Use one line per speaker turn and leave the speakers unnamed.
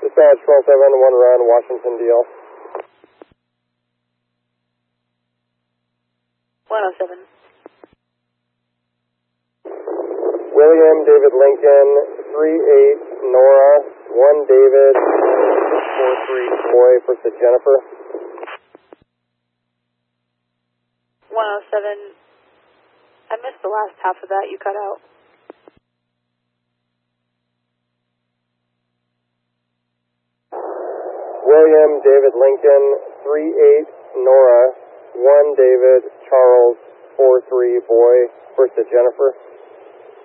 Dispatch 12-7, 1 run, Washington DL.
107.
William David Lincoln, 38 Nora, 1 David, 43 Boy, pursuit Jennifer.
107. I missed the last half of that. You cut out.
William David Lincoln, 38 Nora, 1 David Charles, 43 Boy, pursuit Jennifer.